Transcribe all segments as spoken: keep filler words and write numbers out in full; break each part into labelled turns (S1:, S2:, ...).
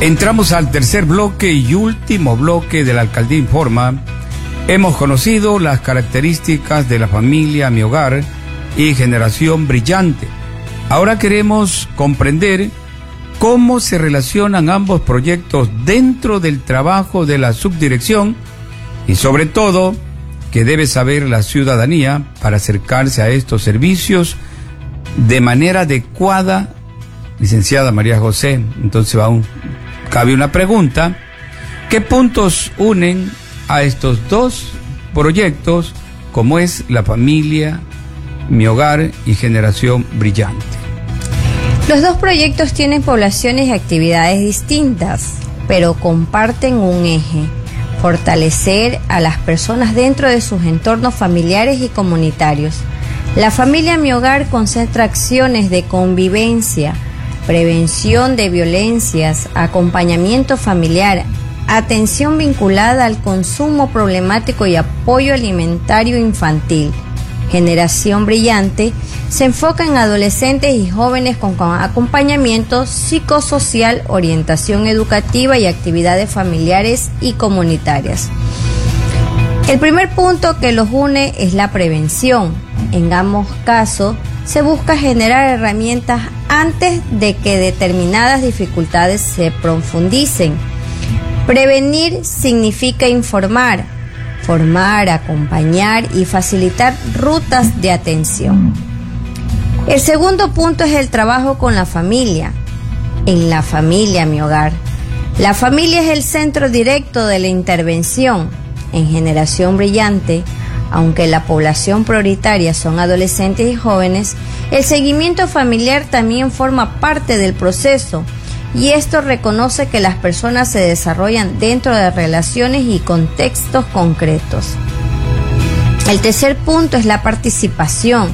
S1: Entramos al tercer bloque y último bloque de la Alcaldía Informa. Hemos conocido las características de la familia Mi Hogar y Generación Brillante. Ahora queremos comprender cómo se relacionan ambos proyectos dentro del trabajo de la subdirección y sobre todo qué debe saber la ciudadanía para acercarse a estos servicios de manera adecuada. Licenciada María José, entonces va un, cabe una pregunta: ¿qué puntos unen a estos dos proyectos como es la familia Mi Hogar y Generación Brillante?
S2: Los dos proyectos tienen poblaciones y actividades distintas, pero comparten un eje: fortalecer a las personas dentro de sus entornos familiares y comunitarios. La familia Mi Hogar concentra acciones de convivencia, prevención de violencias, acompañamiento familiar, atención vinculada al consumo problemático y apoyo alimentario infantil. Generación Brillante se enfoca en adolescentes y jóvenes con acompañamiento psicosocial, orientación educativa y actividades familiares y comunitarias. El primer punto que los une es la prevención. En ambos casos se busca generar herramientas antes de que determinadas dificultades se profundicen. Prevenir significa informar, formar, acompañar y facilitar rutas de atención. El segundo punto es el trabajo con la familia. En la familia Mi Hogar, la familia es el centro directo de la intervención. En Generación Brillante, aunque la población prioritaria son adolescentes y jóvenes, el seguimiento familiar también forma parte del proceso, y esto reconoce que las personas se desarrollan dentro de relaciones y contextos concretos. El tercer punto es la participación.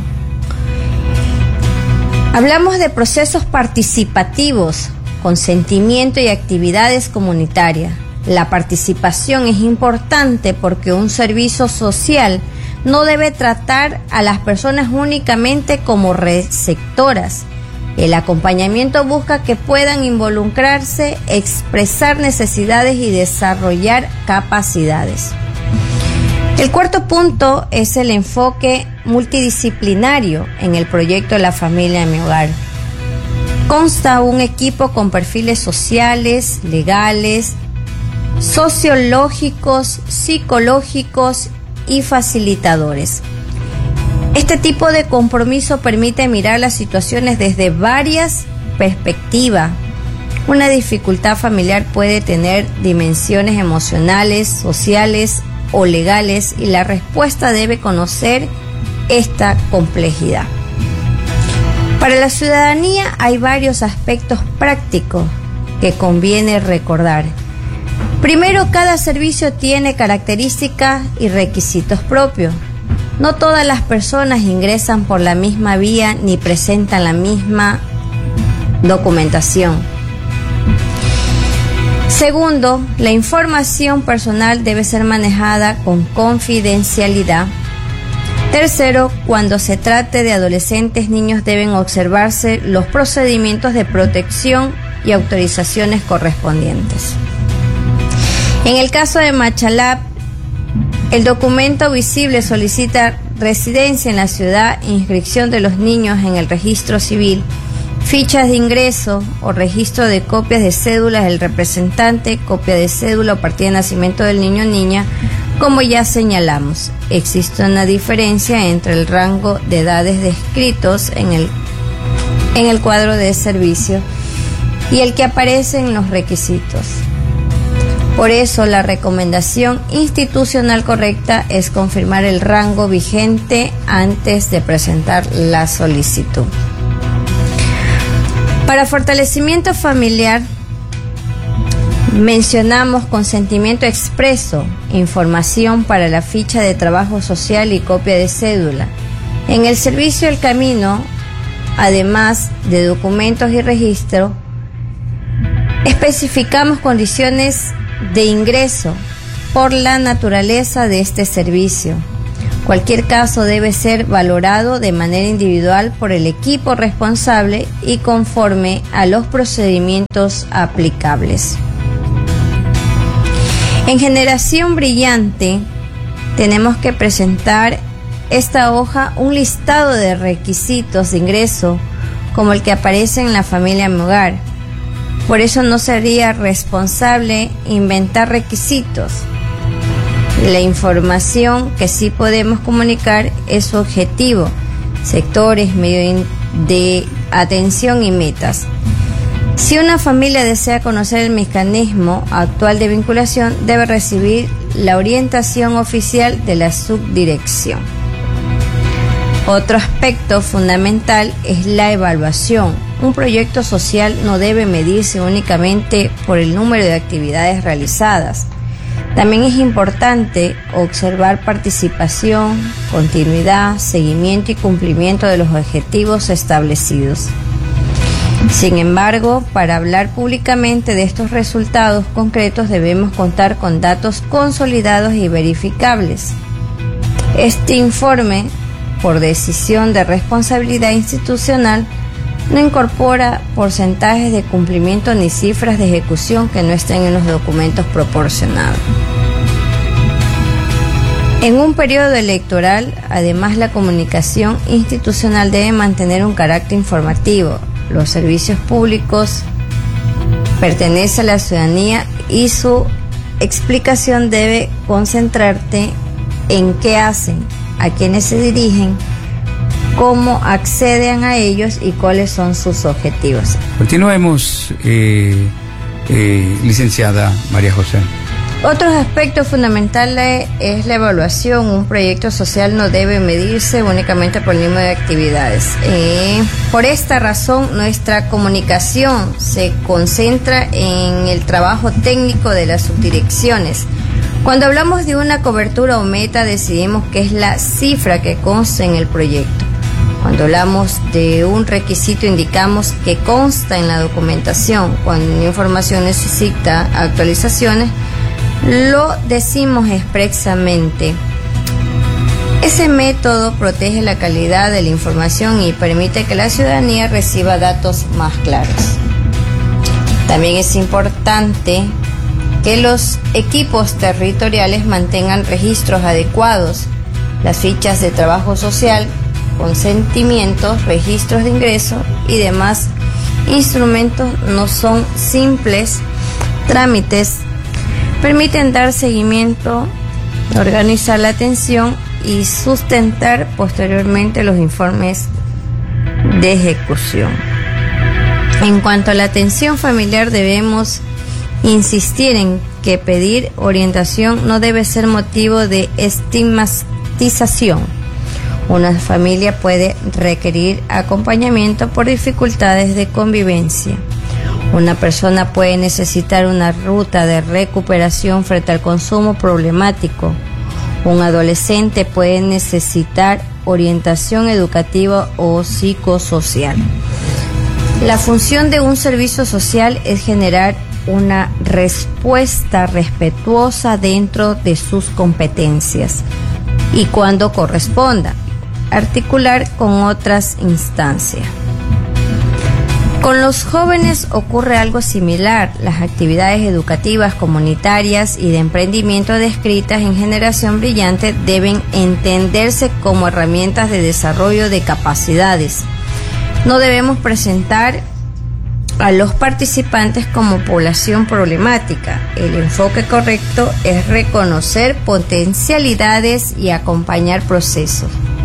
S2: Hablamos de procesos participativos, consentimiento y actividades comunitarias. La participación es importante porque un servicio social no debe tratar a las personas únicamente como receptoras. El acompañamiento busca que puedan involucrarse, expresar necesidades y desarrollar capacidades. El cuarto punto es el enfoque multidisciplinario en el proyecto de la familia Mi Hogar. Consta un equipo con perfiles sociales, legales, sociológicos, psicológicos y facilitadores. Este tipo de compromiso permite mirar las situaciones desde varias perspectivas. Una dificultad familiar puede tener dimensiones emocionales, sociales o legales, y la respuesta debe conocer esta complejidad. Para la ciudadanía hay varios aspectos prácticos que conviene recordar. Primero, cada servicio tiene características y requisitos propios. No todas las personas ingresan por la misma vía ni presentan la misma documentación. Segundo, la información personal debe ser manejada con confidencialidad. Tercero, cuando se trate de adolescentes, niños deben observarse los procedimientos de protección y autorizaciones correspondientes. En el caso de Machalab, el documento visible solicita residencia en la ciudad, inscripción de los niños en el registro civil, fichas de ingreso o registro de copias de cédulas del representante, copia de cédula o partida de nacimiento del niño o niña. Como ya señalamos, existe una diferencia entre el rango de edades descritos en el, en el cuadro de servicio y el que aparece en los requisitos. Por eso, la recomendación institucional correcta es confirmar el rango vigente antes de presentar la solicitud. Para fortalecimiento familiar, mencionamos consentimiento expreso, información para la ficha de trabajo social y copia de cédula. En el servicio El Camino, además de documentos y registro, especificamos condiciones de ingreso por la naturaleza de este servicio. Cualquier caso debe ser valorado de manera individual por el equipo responsable y conforme a los procedimientos aplicables. En Generación Brillante tenemos que presentar esta hoja un listado de requisitos de ingreso como el que aparece en la familia Mi Hogar. Por eso no sería responsable inventar requisitos. La información que sí podemos comunicar es su objetivo, sectores, medio de atención y metas. Si una familia desea conocer el mecanismo actual de vinculación, debe recibir la orientación oficial de la subdirección. Otro aspecto fundamental es la evaluación. Un proyecto social no debe medirse únicamente por el número de actividades realizadas. También es importante observar participación, continuidad, seguimiento y cumplimiento de los objetivos establecidos. Sin embargo, para hablar públicamente de estos resultados concretos debemos contar con datos consolidados y verificables. Este informe, por decisión de responsabilidad institucional, no incorpora porcentajes de cumplimiento ni cifras de ejecución que no estén en los documentos proporcionados. En un periodo electoral, además, la comunicación institucional debe mantener un carácter informativo. Los servicios públicos pertenecen a la ciudadanía y su explicación debe concentrarse en qué hacen, a quiénes se dirigen, cómo acceden a ellos y cuáles son sus objetivos.
S1: Continuemos, eh, eh, licenciada María José.
S2: Otros aspectos fundamentales es la evaluación. Un proyecto social no debe medirse únicamente por el número de actividades. Eh, por esta razón, nuestra comunicación se concentra en el trabajo técnico de las subdirecciones. Cuando hablamos de una cobertura o meta, decidimos qué es la cifra que consta en el proyecto. Cuando hablamos de un requisito, indicamos que consta en la documentación. Cuando una información necesita actualizaciones, lo decimos expresamente. Ese método protege la calidad de la información y permite que la ciudadanía reciba datos más claros. También es importante que los equipos territoriales mantengan registros adecuados, las fichas de trabajo social, consentimientos, registros de ingreso y demás instrumentos no son simples trámites. Permiten dar seguimiento, organizar la atención y sustentar posteriormente los informes de ejecución. En cuanto a la atención familiar, debemos insistir en que pedir orientación no debe ser motivo de estigmatización. Una familia puede requerir acompañamiento por dificultades de convivencia. Una persona puede necesitar una ruta de recuperación frente al consumo problemático. Un adolescente puede necesitar orientación educativa o psicosocial. La función de un servicio social es generar una respuesta respetuosa dentro de sus competencias y, cuando corresponda, articular con otras instancias. Con los jóvenes ocurre algo similar. Las actividades educativas, comunitarias y de emprendimiento descritas en Generación Brillante deben entenderse como herramientas de desarrollo de capacidades. No debemos presentar a los participantes como población problemática. El enfoque correcto es reconocer potencialidades y acompañar procesos.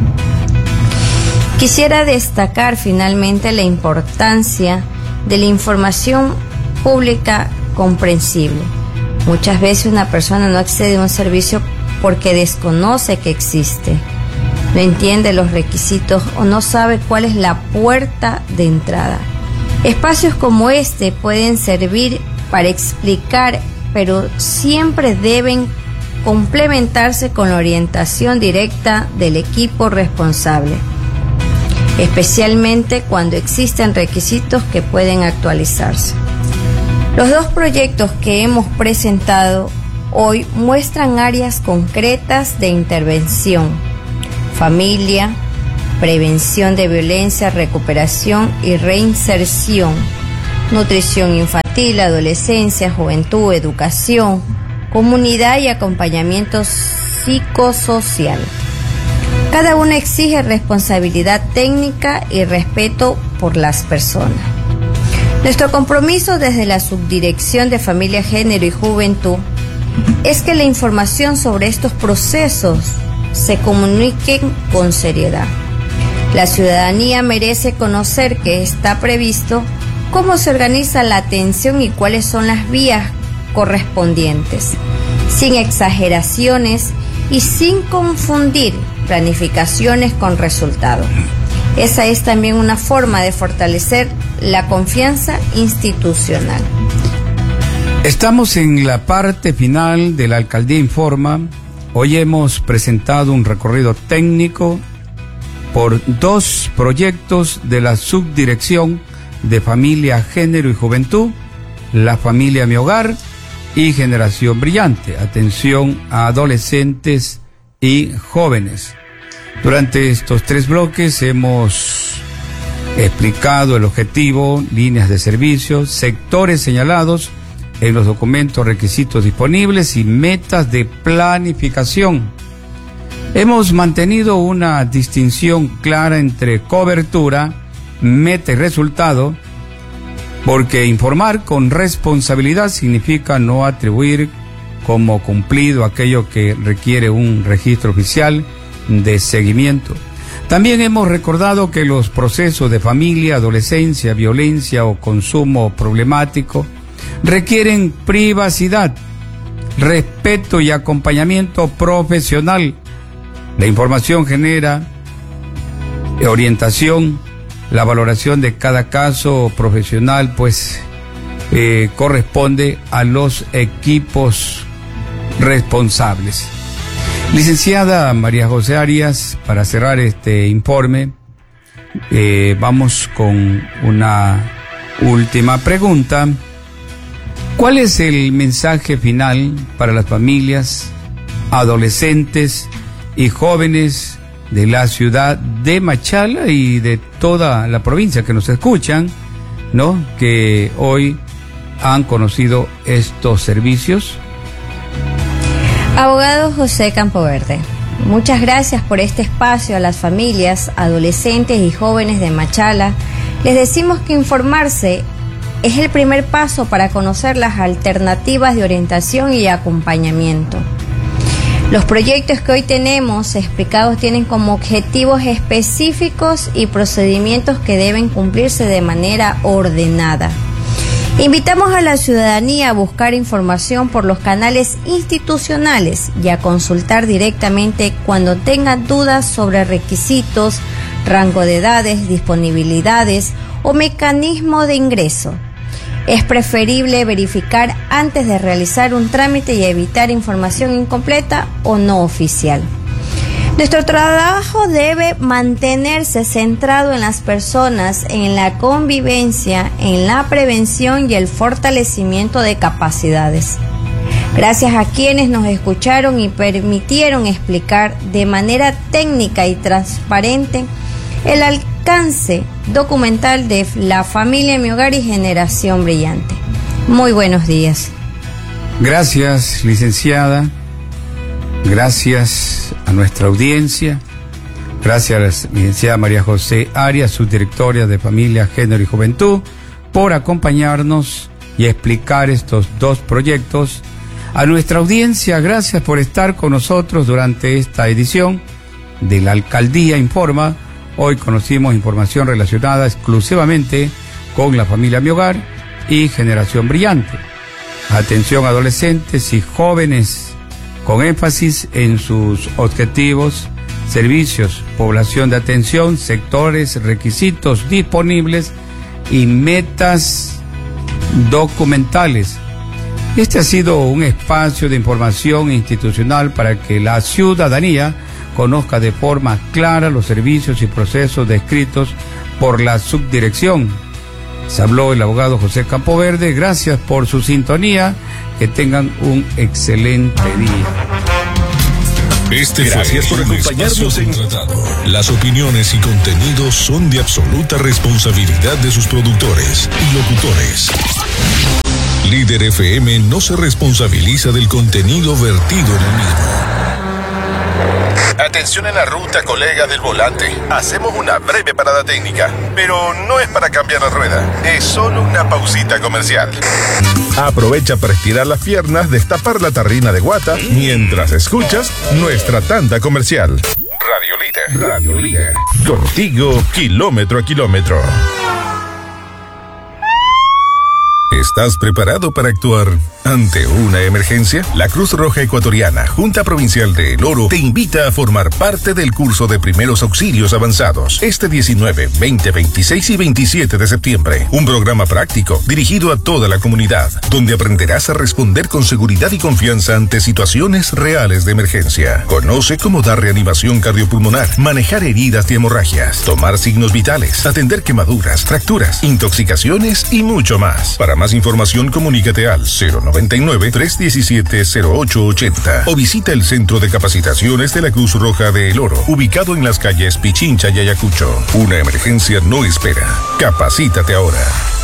S2: Quisiera destacar finalmente la importancia de la información pública comprensible. Muchas veces una persona no accede a un servicio porque desconoce que existe, no entiende los requisitos o no sabe cuál es la puerta de entrada. Espacios como este pueden servir para explicar, pero siempre deben complementarse con la orientación directa del equipo responsable, especialmente cuando existen requisitos que pueden actualizarse. Los dos proyectos que hemos presentado hoy muestran áreas concretas de intervención familia, prevención de violencia, recuperación y reinserción, nutrición infantil, adolescencia, juventud, educación, comunidad y acompañamiento psicosocial. Cada uno exige responsabilidad técnica y respeto por las personas. Nuestro compromiso desde la Subdirección de Familia, Género y Juventud es que la información sobre estos procesos se comunique con seriedad. La ciudadanía merece conocer qué está previsto, cómo se organiza la atención y cuáles son las vías correspondientes, sin exageraciones y sin confundir planificaciones con resultados. Esa es también una forma de fortalecer la confianza institucional.
S1: Estamos en la parte final de la Alcaldía Informa. Hoy hemos presentado un recorrido técnico por dos proyectos de la Subdirección de Familia, Género y Juventud, La Familia Mi Hogar y Generación Brillante, atención a adolescentes y jóvenes. Durante estos tres bloques hemos explicado el objetivo, líneas de servicio, sectores señalados en los documentos, requisitos disponibles y metas de planificación. Hemos mantenido una distinción clara entre cobertura, meta y resultado, porque informar con responsabilidad significa no atribuir como cumplido aquello que requiere un registro oficial de seguimiento. También hemos recordado que los procesos de familia, adolescencia, violencia o consumo problemático requieren privacidad, respeto y acompañamiento profesional. La información genera orientación, la valoración de cada caso profesional pues eh, corresponde a los equipos responsables. Licenciada María José Arias, para cerrar este informe, eh, vamos con una última pregunta. ¿Cuál es el mensaje final para las familias, adolescentes y jóvenes de la ciudad de Machala y de toda la provincia que nos escuchan, ¿no?, que hoy han conocido estos servicios?
S2: Abogado José Campoverde, muchas gracias por este espacio a las familias, adolescentes y jóvenes de Machala. Les decimos que informarse es el primer paso para conocer las alternativas de orientación y acompañamiento. Los proyectos que hoy tenemos explicados tienen como objetivos específicos y procedimientos que deben cumplirse de manera ordenada. Invitamos a la ciudadanía a buscar información por los canales institucionales y a consultar directamente cuando tengan dudas sobre requisitos, rango de edades, disponibilidades o mecanismo de ingreso. Es preferible verificar antes de realizar un trámite y evitar información incompleta o no oficial. Nuestro trabajo debe mantenerse centrado en las personas, en la convivencia, en la prevención y el fortalecimiento de capacidades. Gracias a quienes nos escucharon y permitieron explicar de manera técnica y transparente el alcance documental de La Familia Mi Hogar y Generación Brillante. Muy buenos días.
S1: Gracias, licenciada. Gracias a nuestra audiencia. Gracias a la licenciada María José Arias, subdirectora de Familia, Género y Juventud, por acompañarnos y explicar estos dos proyectos. A nuestra audiencia, gracias por estar con nosotros durante esta edición de la Alcaldía Informa. Hoy conocimos información relacionada exclusivamente con La Familia Mi Hogar y Generación Brillante. Atención a adolescentes y jóvenes, con énfasis en sus objetivos, servicios, población de atención, sectores, requisitos disponibles y metas documentales. Este ha sido un espacio de información institucional para que la ciudadanía conozca de forma clara los servicios y procesos descritos por la subdirección. Se habló el abogado José Campoverde. Gracias por su sintonía. Que tengan un excelente día.
S3: Este Gracias por acompañarnos en... Las opiniones y contenidos son de absoluta responsabilidad de sus productores y locutores. Líder F M no se responsabiliza del contenido vertido en el mismo.
S4: Atención en la ruta, colega del volante. Hacemos una breve parada técnica, pero no es para cambiar la rueda, es solo una pausita comercial. Aprovecha para estirar las piernas, destapar la tarrina de guata, mientras escuchas nuestra tanda comercial. Radio Líder. Radio Líder. Contigo, kilómetro a kilómetro. ¿Estás preparado para actuar ante una emergencia? La Cruz Roja Ecuatoriana, Junta Provincial de El Oro, te invita a formar parte del curso de primeros auxilios avanzados este diecinueve, veinte, veintiséis y veintisiete de septiembre. Un programa práctico dirigido a toda la comunidad, donde aprenderás a responder con seguridad y confianza ante situaciones reales de emergencia. Conoce cómo dar reanimación cardiopulmonar, manejar heridas y hemorragias, tomar signos vitales, atender quemaduras, fracturas, intoxicaciones y mucho más. Para más información, comunícate al cero noventa y nueve, tres diecisiete, cero ocho ochenta o visita el Centro de Capacitaciones de la Cruz Roja de El Oro, ubicado en las calles Pichincha y Ayacucho. Una emergencia no espera. Capacítate ahora.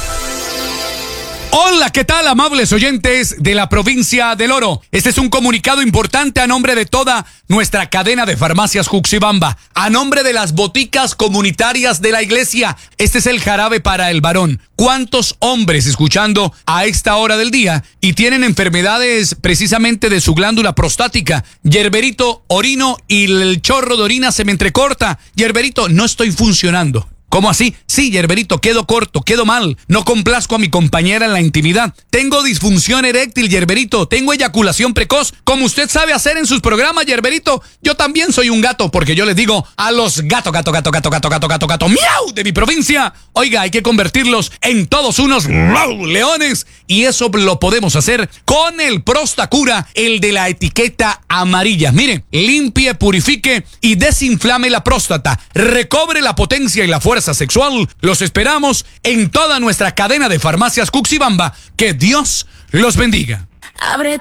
S5: Hola, ¿qué tal, amables oyentes de la provincia del Oro? Este es un comunicado importante a nombre de toda nuestra cadena de farmacias Juxibamba, a nombre de las boticas comunitarias de la iglesia. Este es el jarabe para el varón. ¿Cuántos hombres escuchando a esta hora del día y tienen enfermedades precisamente de su glándula prostática? Yerberito, orino y el chorro de orina se me entrecorta. Yerberito, no estoy funcionando. ¿Cómo así? Sí, Yerberito, quedo corto, quedo mal. No complazco a mi compañera en la intimidad. Tengo disfunción eréctil, Yerberito. Tengo eyaculación precoz, como usted sabe hacer en sus programas, Yerberito. Yo también soy un gato, porque yo les digo a los gato, gato, gato, gato, gato, gato, gato, gato, miau de mi provincia. Oiga, hay que convertirlos en todos unos miau, leones. Y eso lo podemos hacer con el Prostacura, el de la etiqueta amarilla. Miren, limpie, purifique y desinflame la próstata. Recobre la potencia y la fuerza sexual. Los esperamos en toda nuestra cadena de farmacias Juxibamba. Que Dios los bendiga.
S6: Abre